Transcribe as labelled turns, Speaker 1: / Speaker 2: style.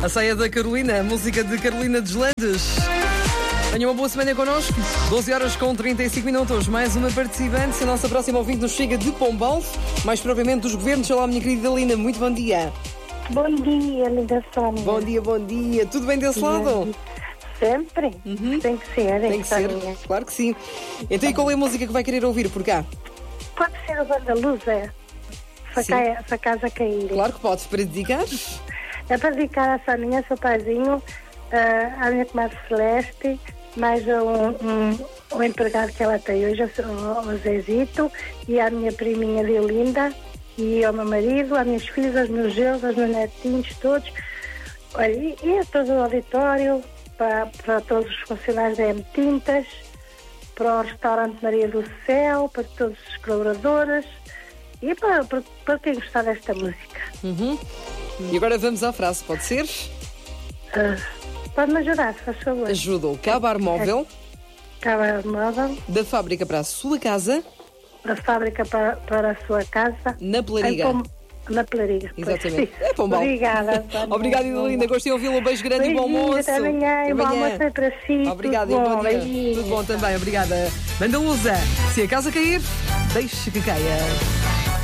Speaker 1: A ceia da Carolina, a música de Carolina Deslandes. Tenha uma boa semana connosco. 12 horas com 35 minutos. Mais uma participante. Se a nossa próxima ouvinte nos chega de Pombal, mais propriamente dos governos. Olá, minha querida Lina. Muito bom dia.
Speaker 2: Bom dia, linda Sónia.
Speaker 1: Bom dia, bom dia. Tudo bem desse lado?
Speaker 2: Sempre. Tem que ser,
Speaker 1: Tem que ser. Claro que sim. Então, e qual é a música que vai querer ouvir por cá?
Speaker 2: Pode ser o Banda Lusa. Se a casa cair.
Speaker 1: Claro que pode. Para dedicar?
Speaker 2: É para dedicar a Soninha, seu paizinho, à minha comadre Celeste, mais um empregado que ela tem hoje, o Zezito, e à minha priminha Violinda, e ao meu marido, às minhas filhas, aos meus genros, aos meus netinhos, todos. Olha, e a todo o auditório, para todos os funcionários da M Tintas, para o restaurante Maria do Céu, para todos os colaboradores e para quem gostar desta música.
Speaker 1: E agora vamos à frase, pode ser?
Speaker 2: Pode-me ajudar, se faz favor.
Speaker 1: Ajuda o Cabar Móvel.
Speaker 2: Cabar Móvel.
Speaker 1: Da fábrica para a sua casa.
Speaker 2: Da fábrica para a sua casa.
Speaker 1: Na Pelariga.
Speaker 2: Na Pelariga.
Speaker 1: Exatamente. É Pombal.
Speaker 2: Obrigada.
Speaker 1: Obrigada, Linda. Gostei de ouvi-lo. Um beijo grande e bom almoço.
Speaker 2: Até amanhã. E bom almoço é para si.
Speaker 1: Obrigada e bom dia. Tudo bom também. Obrigada. Banda Lusa. Se a casa cair, deixe que caia.